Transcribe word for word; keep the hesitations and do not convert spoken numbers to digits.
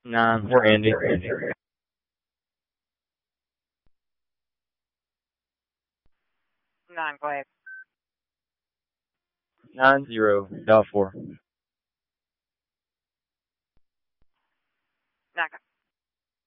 Nine, we're Andy. Nine, go ahead. Nine zero dot four. Nine, go.